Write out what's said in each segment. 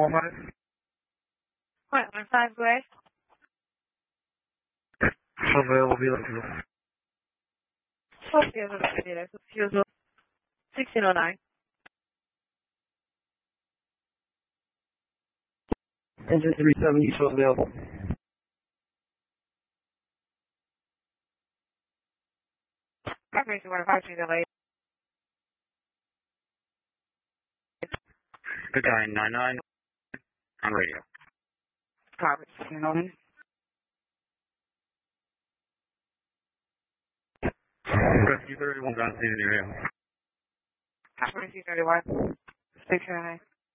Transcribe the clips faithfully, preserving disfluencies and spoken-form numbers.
one hundred. Point one five, go ahead. Available vehicle. Okay, let's see that. Refusal sixteen oh nine. Engine three seventy shows available. Confirmation one five three delay. Good guy, nine nine on radio. Copy, sixteen oh nine. Rescue thirty-one on scene in the area. Twenty-two thirty-one. sixteen oh nine.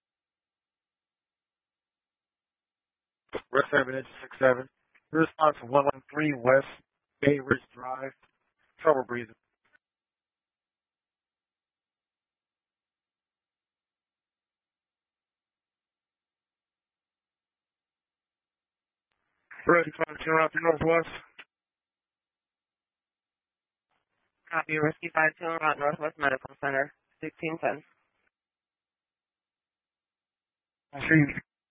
West seven, engine six seven. Response one one three West Bay Ridge Drive. Trouble breathing. Ready five two out to Northwest. Copy, Rescue five two around Northwest Medical Center, sixteen ten. See.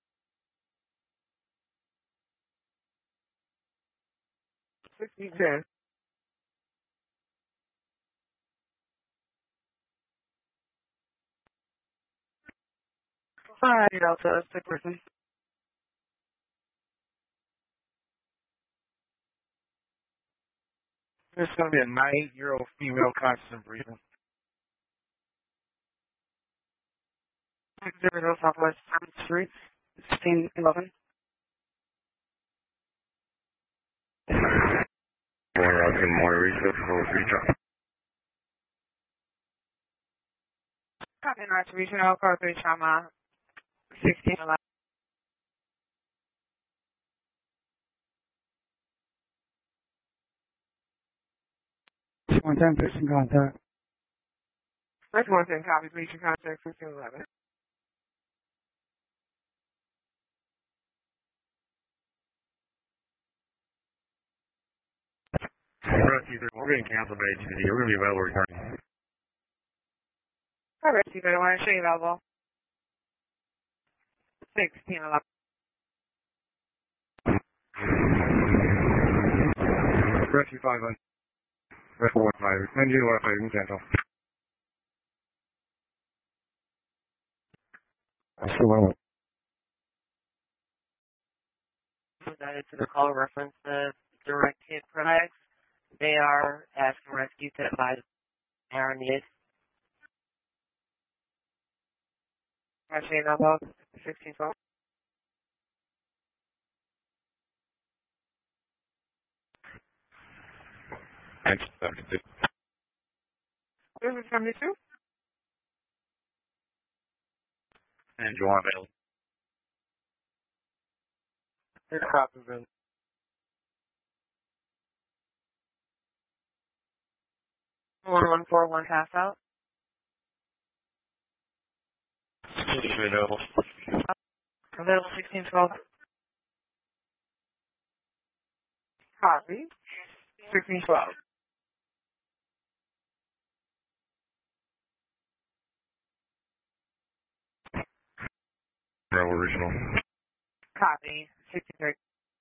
sixteen ten. Alright, Delta, sick person. There's going to be a ninety-year-old female conscious and breathing. Zero Southwest seventh Street, sixteen eleven. More out to more research for three truck. Copy, North Regional, car three trauma, sixteen eleven. one ten, fixing contact. First one thing, copy, please, your contact, sixteen eleven. Rescue thirty-one, we're getting canceled by H P D. We're going to be available returning. Alright, Rescue thirty-one, show you available. sixteen eleven. Rescue five one. Rescue one five. Engine one five, you can cancel. Rescue one one. Added to the call reference the direct hit products. They are asking Rescue to advise Aaron needed. Actually, about sixteen twelve. Engine seventy-two. This is seventy-two. Engine one available. Here's a copy of it. one one four one half out. Available. Available sixteen twelve. Copy. sixteen twelve. Rebel Regional. Copy. sixteen thirty.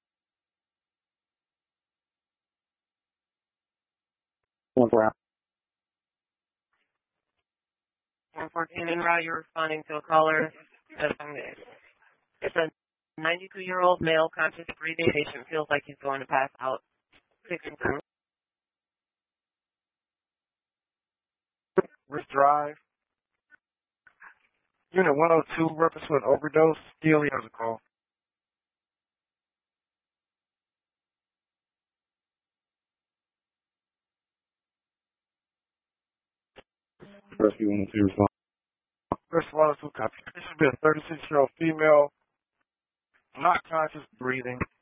One four out. one fourteen en route, you're responding to a caller. It's a ninety-two-year-old male conscious breathing patient feels like he's going to pass out. sixteen two. Risk Drive. Unit one oh two, reference with overdose. Steely has a call. Rescue one oh two response. Rescue one oh two copy. This should be a thirty-six-year-old female, not conscious, breathing.